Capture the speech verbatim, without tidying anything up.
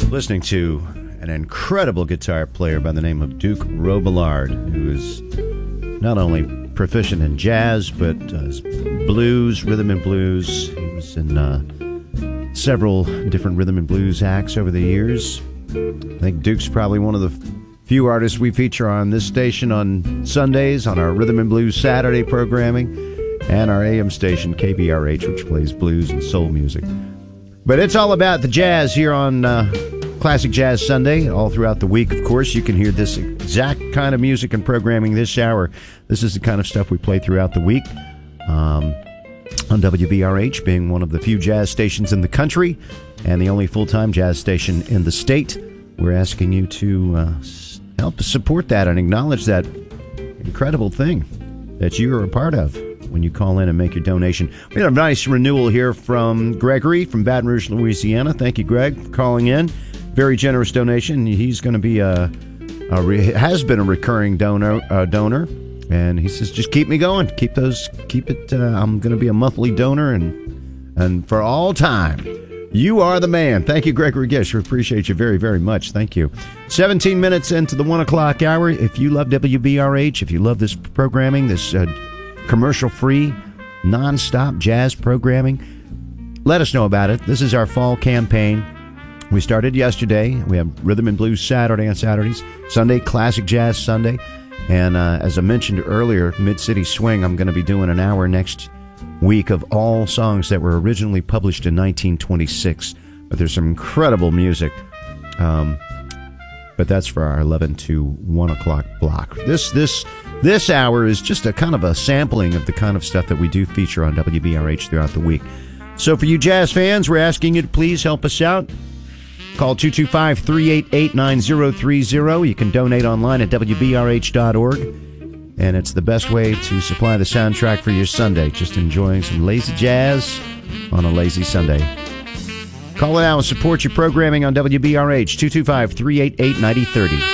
Listening to an incredible guitar player by the name of Duke Robillard, who is not only proficient in jazz, but uh, blues, rhythm and blues. He was in uh, several different rhythm and blues acts over the years. I think Duke's probably one of the few artists we feature on this station on Sundays, on our Rhythm and Blues Saturday programming, and our A M station, K B R H, which plays blues and soul music. But it's all about the jazz here on uh, Classic Jazz Sunday, all throughout the week. Of course, you can hear this exact kind of music and programming this hour. This is the kind of stuff we play throughout the week. Um, on W B R H, being one of the few jazz stations in the country and the only full-time jazz station in the state, we're asking you to uh, help support that and acknowledge that incredible thing that you are a part of when you call in and make your donation. We had a nice renewal here from Gregory from Baton Rouge, Louisiana. Thank you, Greg, for calling in. Very generous donation. He's going to be a, a re, has been a recurring donor, uh, donor, and he says, just keep me going. Keep those, keep it. Uh, I'm going to be a monthly donor, and and for all time. You are the man. Thank you, Gregory Gish. We appreciate you very, very much. Thank you. seventeen minutes into the one o'clock hour. If you love W B R H, if you love this programming, this uh, commercial-free, non-stop jazz programming, let us know about it. This is our fall campaign. We started yesterday. We have Rhythm and Blues Saturday on Saturdays, Sunday, Classic Jazz Sunday. And uh, as I mentioned earlier, Mid-City Swing, I'm going to be doing an hour next week of all songs that were originally published in nineteen twenty-six. But there's some incredible music. Um, but that's for our eleven to one o'clock block. This this this hour is just a kind of a sampling of the kind of stuff that we do feature on W B R H throughout the week. So for you jazz fans, we're asking you to please help us out. Call two two five, three eight eight, nine zero three zero. You can donate online at W B R H dot org. And it's the best way to supply the soundtrack for your Sunday. Just enjoying some lazy jazz on a lazy Sunday. Call it out and support your programming on W B R H, two two five, three eight eight, nine zero three zero.